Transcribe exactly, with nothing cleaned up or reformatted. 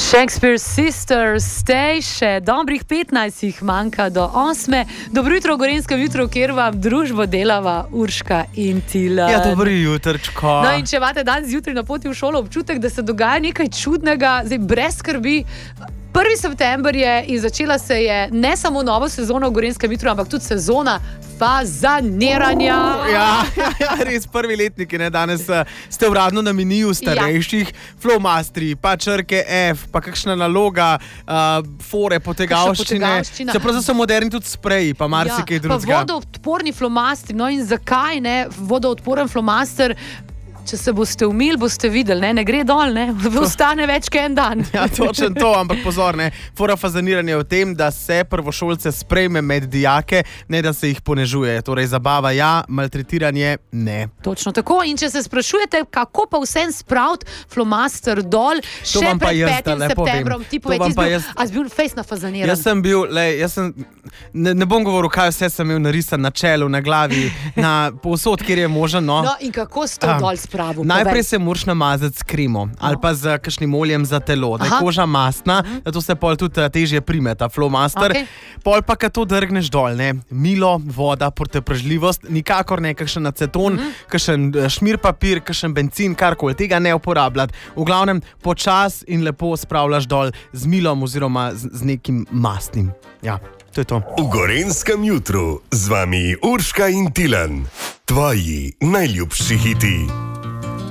Shakespeare's Sisters, stay še dobrih petnajst jih manjka do osme. Dobro jutro v Gorenjskem jutru, kjer vam družbo delava Urška in Tilen. Ja, dobro jutrčko. No, in če imate danes zjutraj na poti v šolo občutek, da se dogaja nekaj čudnega, zdaj brez skrbi. prvi september je in začela se je ne samo novo sezono v Gorenjskem jutru, ampak tudi sezona fazaniranja. Ja, ja, ja, res prvi letniki, ne, danes uh, ste uradno na meniju starejših, ja. Flowmastri, pa črke F, pa kakšna naloga, uh, fore, potegavščine. Čeprav so moderni tudi spreji, pa marsikaj ja, drugega. Pa vodoodporni flomastri, no in zakaj ne, vodoodporen flomaster, če se boste umili, boste videli, ne, ne gre dol, ne, ostane več kot en dan. Ja, točno to, ampak pozor, ne, fora fazaniranja je v tem, da se prvošolce sprejme med dijake, ne da se jih ponežuje. Torej, zabava ja, maltretiranje ne. Točno tako, in če se sprašujete, kako pa vsem spraviti flomaster dol, to še pred jaz, petim septembrom, ti povej, ti bil, jaz... a si bil fejs na fazaniran? Jaz sem bil, lej, jaz sem, ne, ne bom govoril, kaj vse sem imel narisan na čelu, na glavi, na povsod, kjer je možen, no. No, in kako si to dol spravil? Pravu, najprej se moraš namazati s kremo ali pa z kakšnim oljem za telo, da je koža mastna, uh-huh. da to se pol tudi težje prime, ta flowmaster. Okay. Pol pa, kad to drgneš dol, ne, milo, voda, pretežljivost, nikakor ne, kakšen aceton, uh-huh. kakšen šmir papir, kakšen bencin, karkoli, tega ne uporabljati. V glavnem, počas in lepo spravljaš dol z milom oziroma z, z nekim mastnim. Ja, to je to. V Gorenjskem jutru z vami Urška in Tilen. Tvoji najljubši hiti.